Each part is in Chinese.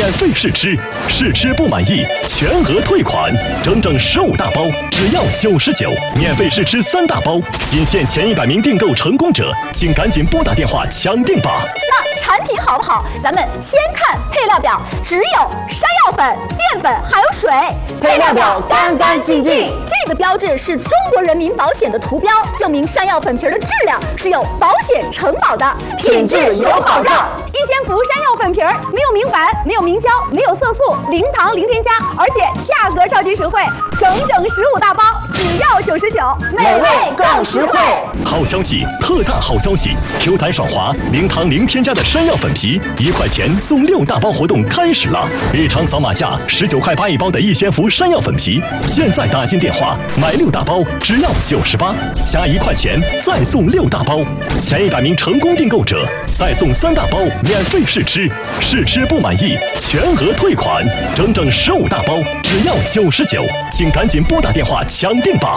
免费试吃，试吃不满意全额退款，整整15大包，只要99，免费试吃3大包，仅限前100名订购成功者，请赶紧拨打电话抢订吧。 那产品好不好？咱们先看配料表，只有山药粉、淀粉还有水， 配料表干干净净。 这个标志是中国人民保险的图标，证明山药粉皮的质量是有保险承保的， 品质有保障。 一仙福山药粉皮没有明矾，没有明胶，没有色素，零糖零添加，而且价格超级实惠，整15大包只要99， 美味更实惠。 好消息，特大好消息！Q 弹爽滑，零糖零添加的山药粉皮，1块钱送6大包活动开始了！日常扫码价19块8一包的一仙福山药粉皮，现在打进电话买6大包只要98，加1块钱再送6大包，前100名成功订购者再送3大包免费试吃，试吃不满意全额退款，整整15大包只要99，请赶紧拨打电话抢订吧！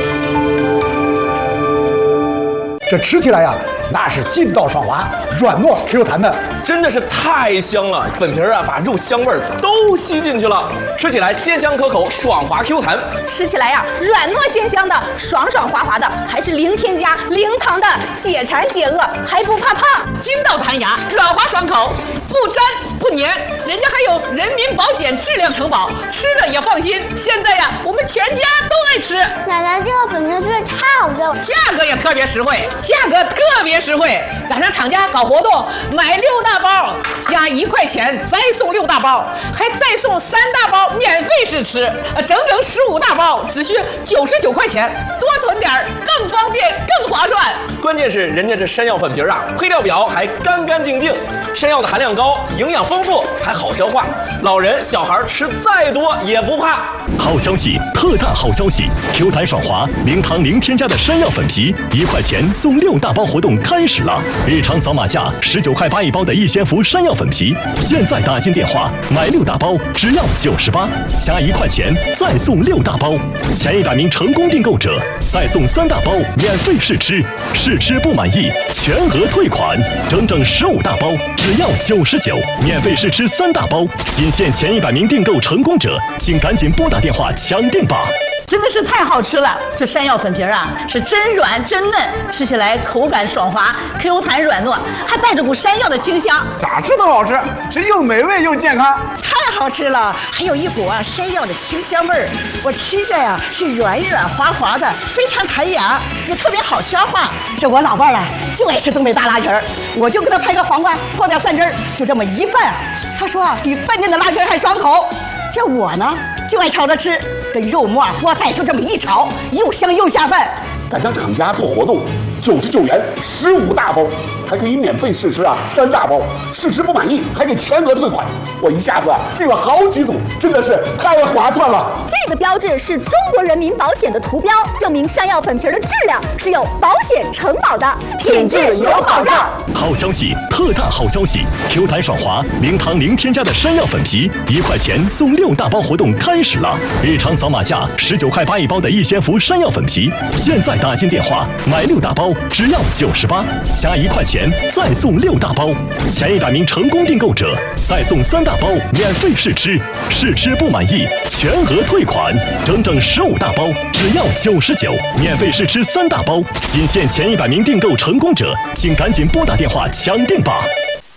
这吃起来呀，那是劲道爽滑，软糯 Q 弹的， 真的是太香了！粉皮啊，把肉香味儿都吸进去了，吃起来鲜香可口，爽滑 Q 弹。 吃起来呀，软糯鲜香的，爽爽滑滑的，还是零添加、零糖的，解馋解饿，还不怕胖， 筋道弹牙，软滑爽口，不粘不粘，人家还有人民保险质量承保，吃了也放心。现在呀，我们全家都爱吃。 奶奶，这个粉皮真是太好吃了， 价格也特别实惠，价格特别实惠。赶上厂家搞活动，买6大包加1块钱，再送6大包，还再送3大包免费试吃，整整15大包，只需99块钱，多囤点儿更方便更划算。 关键是人家这山药粉皮啊，配料表还干干净净，山药的含量高，营养丰富，还好消化，老人小孩吃再多也不怕。 好消息，特大好消息！Q 弹爽滑，零糖零添加的山药粉皮，1块钱送6大包活动开始了！日常扫码价19块8一包的一仙福山药粉皮，现在打进电话买6大包只要98，加1块钱再送6大包，前100名成功订购者再送3大包免费试吃，试吃不满意全额退款，整整15大包只要99，免费试吃3大包，仅限前100名订购成功者，请赶紧拨打电话抢订吧！ 真的是太好吃了！这山药粉皮啊，是真软真嫩，吃起来口感爽滑 ，Q 弹软糯，还带着股山药的清香， 咋吃都好吃，是又美味又健康， 太好吃了！还有一股山药的清香味儿，我吃着呀是软软滑滑的，非常弹牙，也特别好消化。这我老伴儿就爱吃东北大拉皮儿，我就给他拍个黄瓜，放点蒜汁儿，就这么一拌，他说比饭店的拉皮儿还爽口。这我呢就爱炒着吃，跟肉末菠菜就这么一炒，又香又下饭。 赶上厂家做活动，99元15大包，还可以免费试吃3大包，试吃不满意还给全额退款。我一下子订了好几组，真的是太划算了。 这个标志是中国人民保险的图标，证明山药粉皮的质量是有保险承保的， 品质有保障。 好消息，特大好消息！Q 弹爽滑，零糖零添加的山药粉皮，1块钱送6大包活动开始了！日常扫码价19块8一包的一仙福山药粉皮，现在打进电话买6大包只要98，加1块钱再送6大包，前100名成功订购者再送3大包免费试吃，试吃不满意全额退款，整整15大包只要99，免费试吃3大包，仅限前100名订购成功者，请赶紧拨打电话抢订吧！